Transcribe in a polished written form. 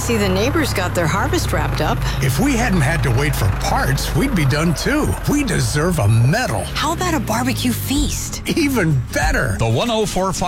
see the neighbors got their harvest wrapped up. If we hadn't had to wait for parts, we'd be done too. We deserve a medal. How about a barbecue feast? Even better. The 104.5